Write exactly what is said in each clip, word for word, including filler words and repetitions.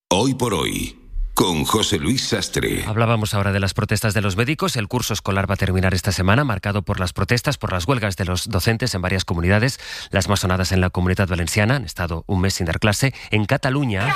Hoy por hoy, con José Luis Sastre. Hablábamos ahora de las protestas de los médicos. El curso escolar va a terminar esta semana, marcado por las protestas, por las huelgas de los docentes en varias comunidades. Las más sonadas en la Comunidad Valenciana, han estado un mes sin dar clase. En Cataluña,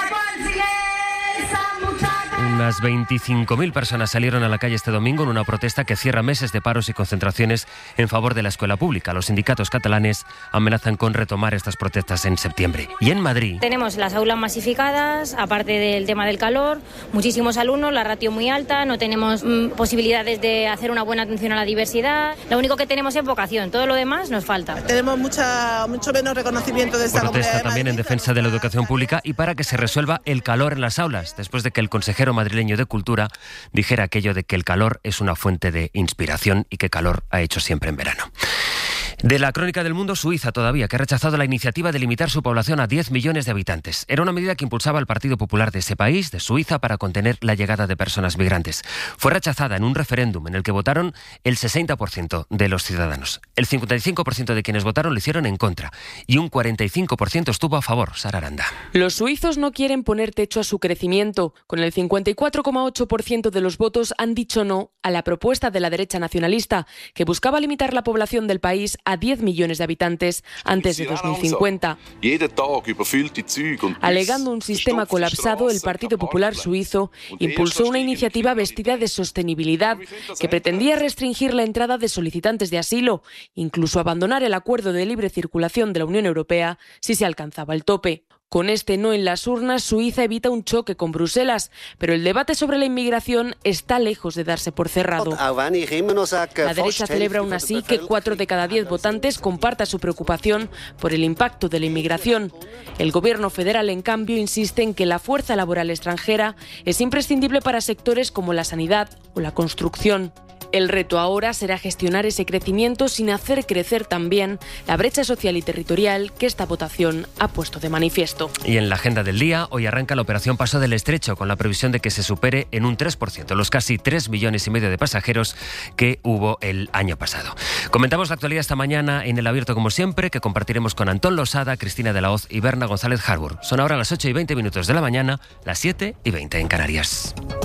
unas veinticinco mil personas salieron a la calle este domingo en una protesta que cierra meses de paros y concentraciones en favor de la escuela pública. Los sindicatos catalanes amenazan con retomar estas protestas en septiembre. Y en Madrid tenemos las aulas masificadas, aparte del tema del calor, muchísimos alumnos, la ratio muy alta, no tenemos mmm, posibilidades de hacer una buena atención a la diversidad. Lo único que tenemos es vocación, todo lo demás nos falta. Tenemos mucha, mucho menos reconocimiento de esta protesta comunidad de también Madrid, en defensa de la educación pública y para que se resuelva el calor en las aulas, después de que el consejero madrileño de Cultura dijera aquello de que el calor es una fuente de inspiración y que calor ha hecho siempre en verano. De la crónica del mundo, Suiza todavía, que ha rechazado la iniciativa de limitar su población a diez millones de habitantes. Era una medida que impulsaba el Partido Popular de ese país, de Suiza, para contener la llegada de personas migrantes. Fue rechazada en un referéndum en el que votaron el sesenta por ciento de los ciudadanos. El cincuenta y cinco por ciento de quienes votaron lo hicieron en contra y un cuarenta y cinco por ciento estuvo a favor. Sara Aranda. Los suizos no quieren poner techo a su crecimiento. Con el cincuenta y cuatro coma ocho por ciento de los votos han dicho no a la propuesta de la derecha nacionalista, que buscaba limitar la población del país a diez millones de habitantes antes de dos mil cincuenta. Alegando un sistema colapsado, el Partido Popular suizo impulsó una iniciativa vestida de sostenibilidad que pretendía restringir la entrada de solicitantes de asilo, incluso abandonar el acuerdo de libre circulación de la Unión Europea si se alcanzaba el tope. Con este no en las urnas, Suiza evita un choque con Bruselas, pero el debate sobre la inmigración está lejos de darse por cerrado. La derecha celebra aún así que cuatro de cada diez votantes comparta su preocupación por el impacto de la inmigración. El gobierno federal, en cambio, insiste en que la fuerza laboral extranjera es imprescindible para sectores como la sanidad o la construcción. El reto ahora será gestionar ese crecimiento sin hacer crecer también la brecha social y territorial que esta votación ha puesto de manifiesto. Y en la agenda del día, hoy arranca la operación Paso del Estrecho, con la previsión de que se supere en un tres por ciento los casi tres millones y medio de pasajeros que hubo el año pasado. Comentamos la actualidad esta mañana en El Abierto, como siempre, que compartiremos con Antón Losada, Cristina de la Hoz y Berna González Harbour. Son ahora las ocho y veinte minutos de la mañana, las siete y veinte en Canarias.